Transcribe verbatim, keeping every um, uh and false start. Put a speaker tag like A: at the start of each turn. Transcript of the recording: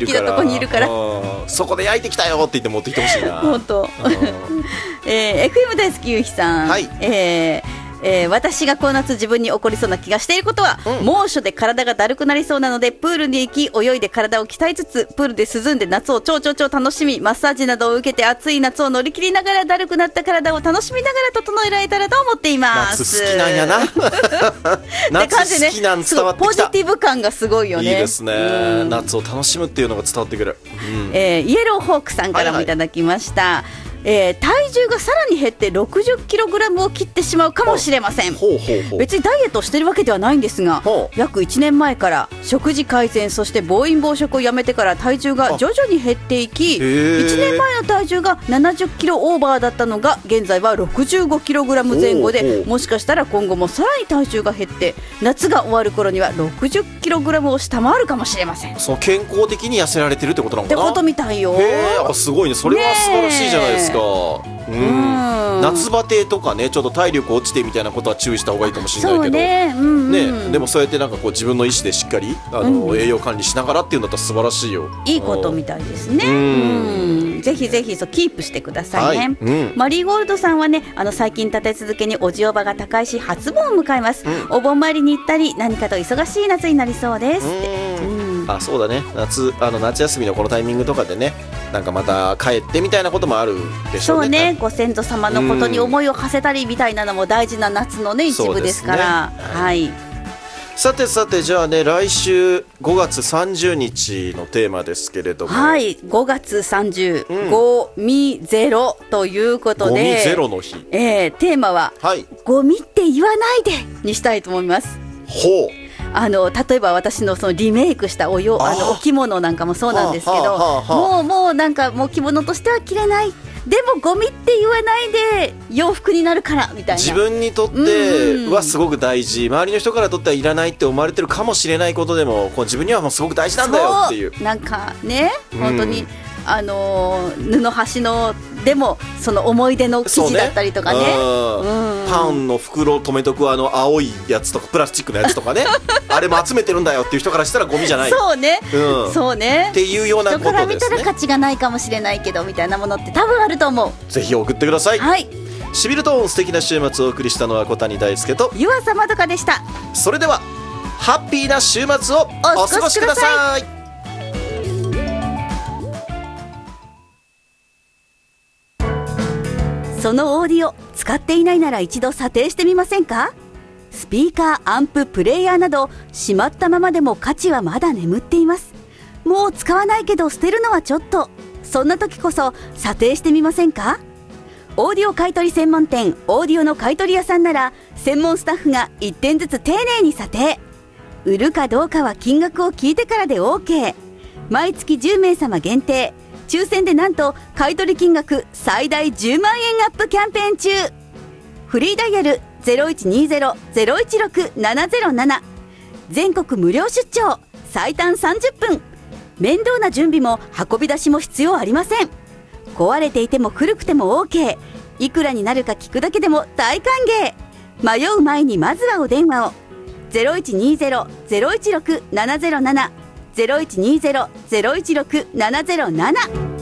A: 駅のとこにいるから、
B: そこで焼いてきたよって言って持ってきてほしいな。
A: 本当。えー、エフエム 大好きゆうひさん、
B: はい、
A: えーえー、私がこの夏自分に起こりそうな気がしていることは、うん、猛暑で体がだるくなりそうなのでプールに行き泳いで体を鍛えつつプールで涼んで夏を超超超楽しみマッサージなどを受けて暑い夏を乗り切りながらだるくなった体を楽しみながら整えられたらと思っています。
B: 夏好きなんやな夏好きなん伝わってきた。
A: ポジティブ感がすごいよね。
B: いいですね。夏を楽しむっていうのが伝わってくる、
A: うんえー、イエローホークさんからもいただきました、はいはいえー、体重がさらに減って ろくじゅっキログラム を切ってしまうかもしれません。
B: ほうほうほう。
A: 別にダイエットしてるわけではないんですが約いちねんまえから食事改善そして暴飲暴食をやめてから体重が徐々に減っていきいちねんまえの体重がななじゅっキロオーバーだったのが現在は ろくじゅうごキログラム 前後でもしかしたら今後もさらに体重が減って夏が終わる頃には ろくじゅっキログラム を下回るかもしれません。
B: その健康的に痩せられてるってことなのかな
A: ってことみたいよ。
B: へー、すごいね。それは素晴らしいじゃないですか。うん、夏バテとかねちょっと体力落ちてみたいなことは注意した方がいいかもしれないけど、ねうんうんね、でもそうやってなんかこう自分の意思でしっかりあの、うん、栄養管理しながらっていうんだったら素晴らしいよ。
A: いいことみたいですね。うんうんぜひぜひそうキープしてくださいね、はいうん、マリーゴールドさんはねあの最近立て続けにおじおばが高いし初盆を迎えます、うん、お盆参りに行ったり何かと忙しい夏になりそうですって、うん、
B: あそうだね 夏, あの夏休みのこのタイミングとかでねなんかまた帰ってみたいなこともあるでしょうね。
A: そうねご先祖様のことに思いを馳せたりみたいなのも大事な夏のね一部ですから、ねはい、
B: さてさてじゃあね来週ごがつさんじゅうにちのテーマですけれども
A: はいごがつさんじゅう、うん、ゴミゼロということで
B: ゴミゼロの日、
A: えー、テーマは、はい、ゴミって言わないでにしたいと思います。
B: ほう
A: あの例えば私 の, そのリメイクしたおよあのお着物なんかもそうなんですけど、はあはあはあ、もうもうなんかもう着物としては着れないでもゴミって言わないで洋服になるからみたいな
B: 自分にとってはすごく大事周りの人からとってはいらないって思われてるかもしれないことでもこう自分にはもうすごく大事なんだよっていう
A: なんかね本当にあの布端のでもその思い出の生地だったりとかね、
B: うん、パンの袋止めとくあの青いやつとかプラスチックのやつとかねあれも集めてるんだよっていう人からしたらゴミじゃない
A: そうね、うん、そうね
B: っていうようなことですね。
A: 人から見たら価値がないかもしれないけどみたいなものって多分あると思う。
B: ぜひ送ってください。
A: はい
B: しびるトーン素敵な週末をお送りしたのは小谷大輔と
A: 湯浅まどかでした。
B: それではハッピーな週末をお過ごしください。
A: そのオーディオ使っていないなら一度査定してみませんか。スピーカー、アンプ、プレイヤーなどしまったままでも価値はまだ眠っています。もう使わないけど捨てるのはちょっとそんな時こそ査定してみませんか。オーディオ買取専門店オーディオの買取屋さんなら専門スタッフがいってんずつ丁寧に査定。売るかどうかは金額を聞いてからで OK。 毎月じゅうめいさま限定抽選でなんと買取金額最大じゅうまんえんアップキャンペーン中。フリーダイヤル ゼロいちにゼロ ゼロいちろく ななゼロなな 全国無料出張最短さんじゅっぷん。面倒な準備も運び出しも必要ありません。壊れていても古くても OK。 いくらになるか聞くだけでも大歓迎。迷う前にまずはお電話を ゼロいちにゼロ ゼロいちろく ななゼロなな ゼロいちにゼロ ゼロいちろく ななゼロなな